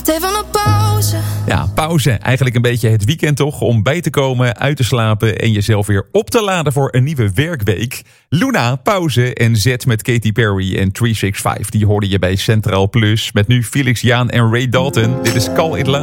even een pauze. Ja, pauze. Eigenlijk een beetje het weekend toch? Om bij te komen, uit te slapen en jezelf weer op te laden voor een nieuwe werkweek. Luna, pauze en Z met Katy Perry en 365. Die hoorde je bij Centraal Plus. Met nu Felix Jaan en Ray Dalton. Dit is Call It Love.